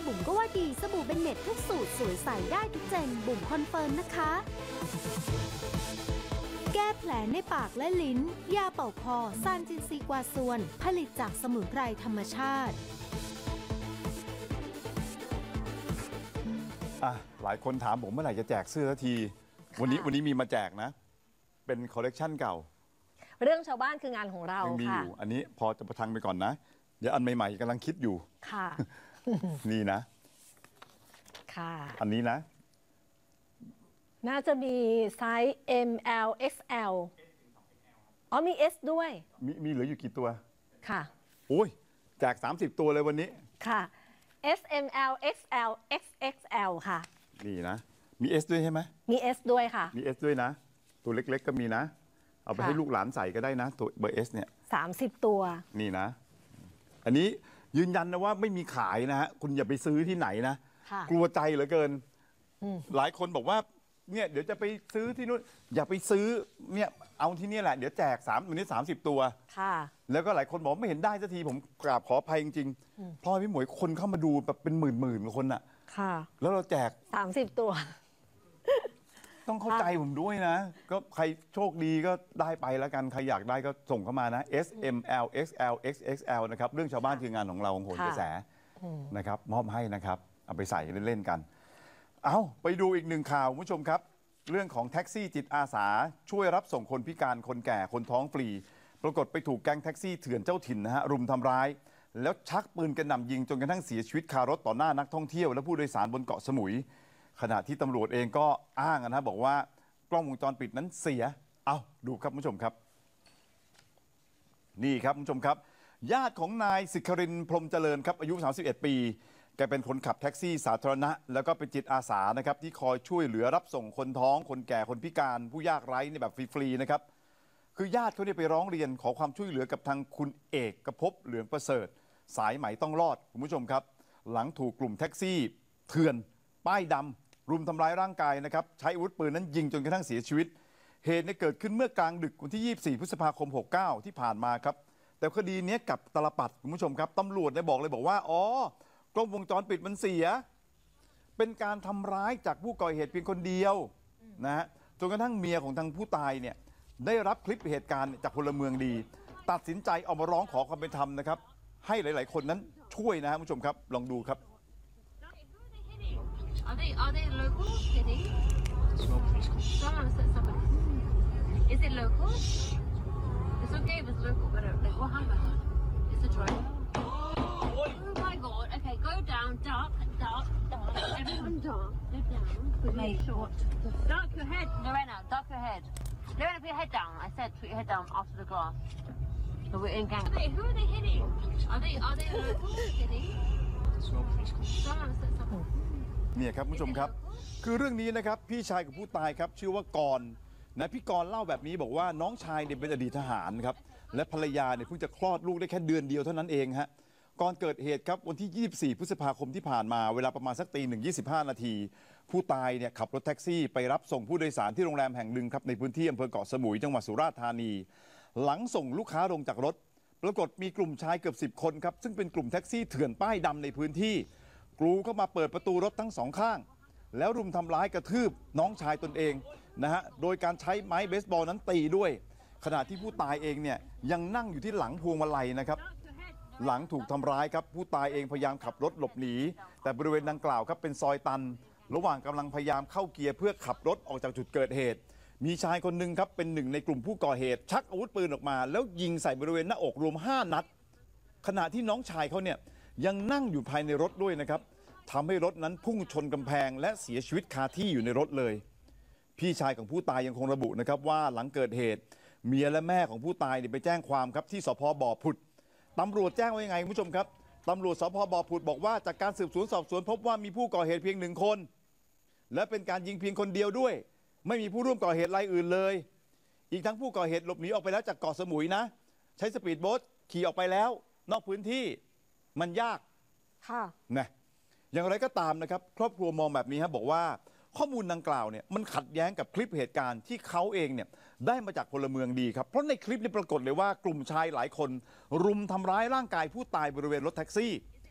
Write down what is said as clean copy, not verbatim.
บุ๋มก็ว่าดีสบู่เบนเน็ตทุกสูตรสวยใสได้ทุกเจนบุ๋มคอนเฟิร์มนะคะ แก้แผลในปากและลิ้นยาเป่าคอซานจินซีกวาซวนผลิตจากสมุนไพรธรรมชาติหลายคนถามผมเมื่อไหร่จะแจกเสื้อสักทีวันนี้มีมาแจกนะเป็นคอลเลกชันเก่าเรื่องชาวบ้านคืองานของเรายังมีอค่ะยู่อันนี้พอจะประทังไปก่อนนะเดี๋ยวอันใหม่ๆกำลังคิดอยู่ค่ะนี่นะค่ะอันนี้นะน่าจะมีไซส์ M L X L อ๋อมี S ด้วยมีเหลืออยู่กี่ตัวค่ะโอ้ยแจก30ตัวเลยวันนี้ค่ะ S M L X L X X L ค่ะนี่นะมี S ด้วยใช่ไหมมี S ด้วยค่ะมี S ด้วยนะตัวเล็กๆก็มีนะเอาไปให้ลูกหลานใส่ก็ได้นะตัวเบอร์ S เนี่ย 30ตัวนี่นะอันนี้ยืนยันนะว่าไม่มีขายนะฮะคุณอย่าไปซื้อที่ไหนนะกลัวใจเหลือเกินหลายคนบอกว่าเนี่ยเดี๋ยวจะไปซื้อที่นู้นอย่าไปซื้อเนี่ยเอาที่นี่แหละเดี๋ยวแจกวันนี้30ตัวค่ะแล้วก็หลายคนบอกไม่เห็นได้สักทีผมกราบขออภัยจริงๆเพราะพี่หมวยคนเข้ามาดูแบบเป็นหมื่นคนอะค่ะแล้วเราแจก 30ตัวต้องเข้าใจผมด้วยนะก็ใครโชคดีก็ได้ไปแล้วกันใครอยากได้ก็ส่งเข้ามานะ S M L X L X X L นะครับเรื่องชาวบ้านคืองานของเราของโหนกระแสนะครับมอบให้นะครับเอาไปใส่เล่นๆกันเอาไปดูอีกหนึ่งข่าวคุณผู้ชมครับเรื่องของแท็กซี่จิตอาสาช่วยรับส่งคนพิการคนแก่คนท้องฟรีปรากฏไปถูกแก๊งแท็กซี่เถื่อนเจ้าถิ่นนะฮะรุมทำร้ายแล้วชักปืนกระหน่ำยิงจนกระทั่งเสียชีวิตคารถต่อหน้านักท่องเที่ยวและผู้โดยสารบนเกาะสมุยขณะที่ตำรวจเองก็อ้างนะบอกว่ากล้องวงจรปิดนั้นเสียเอาดูครับคุณผู้ชมครับนี่ครับคุณผู้ชมครับญาติของนายสิครินทร์พรหมเจริญครับอายุ31ปีแกเป็นคนขับแท็กซี่สาธารณะแล้วก็เป็นจิตอาสานะครับที่คอยช่วยเหลือรับส่งคนท้องคนแก่คนพิการผู้ยากไร้ในแบบฟรีๆนะครับคือญาติเขาเนี่ยไปร้องเรียนขอความช่วยเหลือกับทางคุณเอกกภพเหลืองประเสริฐสายไหมต้องรอดคุณผู้ชมครับหลังถูกกลุ่มแท็กซี่เถื่อนป้ายดำรุมทำร้ายร่างกายนะครับใช้อาวุธปืนนั้นยิงจนกระทั่งเสียชีวิตเหตุเนี่ยเกิดขึ้นเมื่อกลางดึกวันที่24พฤษภาคม69ที่ผ่านมาครับแต่คดีนี้กับตลปัดคุณผู้ชมครับตำรวจเนี่ยบอกว่าอ๋อกล้องวงจรปิดมันเสียเป็นการทำร้ายจากผู้ก่อเหตุเพียงคนเดียวนะฮะจนกระทั่งเมียของทางผู้ตายเนี่ยได้รับคลิปเหตุการณ์จากพลเมืองดีตัดสินใจเอามาร้องขอความเป็นธรรมนะครับให้หลายๆคนนั้นช่วยนะคุณผู้ชมครับลองดูครับ Are they local? Hitting? Someone said somebody. Is it local? It's okay if it's local, but like what happened? It's a driver. Oh my god. Okay, go down. Dark. Everyone dark. Go down. Make short. Duck your head. Lorena, duck your head. Lorena, put your head down. I said put your head down after the glass. So we're in gang. Who are they hitting? Are they local? Hitting? Someone said something. เนี่ยครับคุณผู้ชมครับคือเรื่องนี้นะครับพี่ชายกับผู้ตายครับชื่อว่ากรณ์นะพี่กรณ์เล่าแบบนี้บอกว่าน้องชายเนี่ยเป็นอดีตทหารครับและภรรยาเนี่ยเพิ่งจะคลอดลูกได้แค่เดือนเดียวเท่านั้นเองฮะก่อนเกิดเหตุครับวันที่24พฤษภาคมที่ผ่านมาเวลาประมาณสักตี1:25 นาทีผู้ตายเนี่ยขับรถแท็กซี่ไปรับส่งผู้โดยสารที่โรงแรมแห่งหนึ่งครับในพื้นที่อำเภอเกาะสมุยจังหวัดสุราษฎร์ธานีหลังส่งลูกค้าลงจากรถปรากฏมีกลุ่มชายเกือบ10คนครับซึ่งเป็นกลุ่มแท็กซี่เถื่อนป้ายดำในพื้นที่กรูเข้ามาเปิดประตูรถทั้งสองข้างแล้วรุมทำร้ายกระทืบน้องชายตนเองนะฮะโดยการใช้ไม้เบสบอลนั้นตีด้วยขณะที่ผู้ตายเองเนี่ยยังนั่งอยู่ที่หลังพวงมาลัยนะครับหลังถูกทำร้ายครับผู้ตายเองพยายามขับรถหลบหนีแต่บริเวณดังกล่าวครับเป็นซอยตันระหว่างกำลังพยายามเข้าเกียร์เพื่อขับรถออกจากจุดเกิดเหตุมีชายคนหนึ่งครับเป็นหนึ่งในกลุ่มผู้ก่อเหตุชักอาวุธปืนออกมาแล้วยิงใส่บริเวณหน้าอกรวม5 นัดขณะที่น้องชายเขาเนี่ยยังนั่งอยู่ภายในรถด้วยนะครับทำให้รถนั้นพุ่งชนกำแพงและเสียชีวิตคาที่อยู่ในรถเลยพี่ชายของผู้ตายยังคงระบุนะครับว่าหลังเกิดเหตุเมียและแม่ของผู้ตายไปแจ้งความครับที่สภ.บ่อผุดตำรวจแจ้งว่ายังไงคุณผู้ชมครับตำรวจสภ.บ่อผุดบอกว่าจากการสืบสวนสอบสวนพบว่ามีผู้ก่อเหตุเพียง1 คนและเป็นการยิงเพียงคนเดียวด้วยไม่มีผู้ร่วมก่อเหตุรายอื่นเลยอีกทั้งผู้ก่อเหตุหลบหนีออกไปแล้วจากเกาะสมุยนะใช้สปีดโบ๊ทขี่ออกไปแล้วนอกพื้นที่มันยากค่ะนะอย่างไรก็ตามนะครับครอบครัวมองแบบนี้ครับบอกว่าข้อมูลดังกล่าวเนี่ยมันขัดแย้งกับคลิปเหตุการณ์ที่เขาเองเนี่ยได้มาจากพลเมืองดีครับเพราะในคลิปนี้ปรากฏเลยว่ากลุ่มชายหลายคนรุมทำร้ายร่างกายผู้ตายบริเวณรถแท็กซี่